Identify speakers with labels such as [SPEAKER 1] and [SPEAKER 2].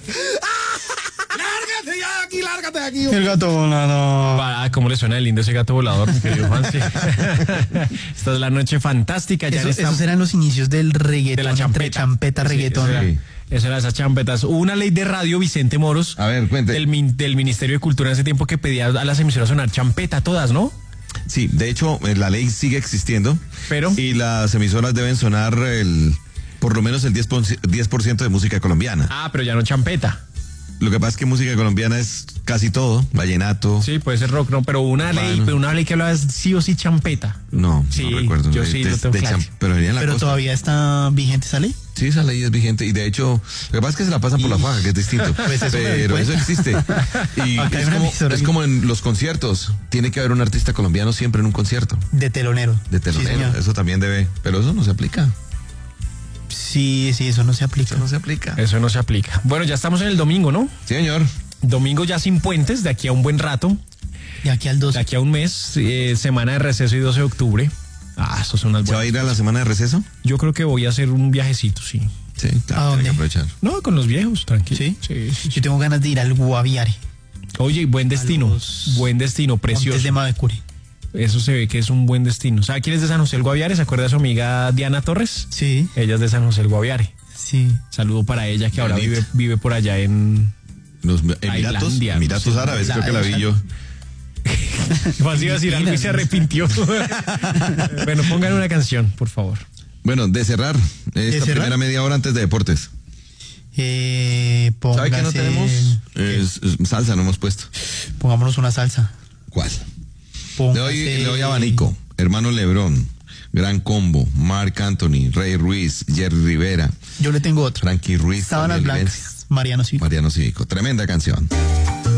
[SPEAKER 1] ¡Lárgate ya de aquí, lárgate de aquí!
[SPEAKER 2] El gato volador.
[SPEAKER 3] Ah, ¿cómo le suena de lindo ese gato volador, mi querido Juanse? Esta es la noche fantástica. Ya
[SPEAKER 2] Esos eran los inicios del reggaetón.
[SPEAKER 3] de la champeta.
[SPEAKER 2] Entre champeta, reggaetón.
[SPEAKER 3] Esa era esas champetas. Hubo una ley de radio, Vicente Moros,
[SPEAKER 1] A ver, cuente.
[SPEAKER 3] del Ministerio de Cultura en ese tiempo que pedía a las emisoras sonar champeta todas, ¿no?
[SPEAKER 1] Sí, de hecho, la ley sigue existiendo.
[SPEAKER 3] Pero
[SPEAKER 1] Y las emisoras deben sonar por lo menos el 10% de música colombiana.
[SPEAKER 3] pero ya no champeta.
[SPEAKER 1] Lo que pasa es que música colombiana es casi todo, vallenato.
[SPEAKER 3] Sí, puede ser rock, no, pero una ley que hablaba sí o sí champeta.
[SPEAKER 1] No,
[SPEAKER 3] Sí,
[SPEAKER 1] no recuerdo.
[SPEAKER 3] yo sí lo tengo claro.
[SPEAKER 1] Pero venía en la
[SPEAKER 2] Pero
[SPEAKER 1] costa.
[SPEAKER 2] todavía está vigente esa ley.
[SPEAKER 1] Sí, esa ley es vigente y de hecho, lo que pasa es que se la pasan por la faja, que es distinto.
[SPEAKER 2] Pues eso me doy
[SPEAKER 1] pero eso
[SPEAKER 2] cuenta.
[SPEAKER 1] existe. Y
[SPEAKER 2] Acá hay una emisora
[SPEAKER 1] es como en los conciertos. Tiene que haber un artista colombiano siempre en un concierto.
[SPEAKER 2] De telonero.
[SPEAKER 1] De telonero.
[SPEAKER 2] Sí, señor.
[SPEAKER 1] Eso también debe. Pero eso no se aplica.
[SPEAKER 2] Sí, eso no se aplica.
[SPEAKER 1] Eso no se aplica.
[SPEAKER 3] Eso no se aplica. Bueno, ya estamos en el domingo, ¿no?
[SPEAKER 1] Sí, señor.
[SPEAKER 3] Domingo ya sin puentes, de aquí a un buen rato,
[SPEAKER 2] De aquí al 12.
[SPEAKER 3] de aquí a un mes, semana de receso y 12 de octubre. Estos son unas
[SPEAKER 1] ¿Se va a
[SPEAKER 3] buenas.
[SPEAKER 1] ir a la semana de receso?
[SPEAKER 3] Yo creo que voy a hacer un viajecito, sí.
[SPEAKER 1] Sí,
[SPEAKER 2] ¿A
[SPEAKER 1] claro,
[SPEAKER 2] dónde?
[SPEAKER 1] tiene que aprovechar.
[SPEAKER 3] No, con los viejos, tranquilo.
[SPEAKER 2] ¿Sí?
[SPEAKER 3] Sí.
[SPEAKER 2] Yo tengo ganas de ir al Guaviare.
[SPEAKER 3] Oye, buen destino,
[SPEAKER 2] los
[SPEAKER 3] precioso.
[SPEAKER 2] Montes de Mavecure.
[SPEAKER 3] Eso se ve que es un buen destino. ¿Sabe quién es de San José del Guaviare? ¿Se acuerda de su amiga Diana Torres?
[SPEAKER 2] Sí,
[SPEAKER 3] Ella es de San José del Guaviare.
[SPEAKER 2] sí.
[SPEAKER 3] Saludo para ella que ahora
[SPEAKER 1] Bonito.
[SPEAKER 3] vive por allá en...
[SPEAKER 1] Los Emiratos,
[SPEAKER 3] Tailandia,
[SPEAKER 1] Emiratos
[SPEAKER 3] no sé.
[SPEAKER 1] Árabes, creo que la vi yo.
[SPEAKER 3] Vas a decir algo y se arrepintió. Bueno, pongan una canción, por favor.
[SPEAKER 1] Bueno, de cerrar esta
[SPEAKER 2] cerrar?
[SPEAKER 1] primera media hora antes de deportes. ¿Sabe qué no tenemos? Es salsa, no hemos puesto.
[SPEAKER 2] Pongámonos una salsa.
[SPEAKER 1] ¿Cuál?
[SPEAKER 2] Póngase-
[SPEAKER 1] Le doy abanico. Hermano Lebrón, Gran Combo, Marc Anthony, Rey Ruiz, Jerry Rivera,
[SPEAKER 2] Yo le tengo otra.
[SPEAKER 1] Frankie Ruiz,
[SPEAKER 2] Sábanas
[SPEAKER 1] Daniel
[SPEAKER 2] blancas. Mariano sí.
[SPEAKER 1] Mariano Cívico. Tremenda canción.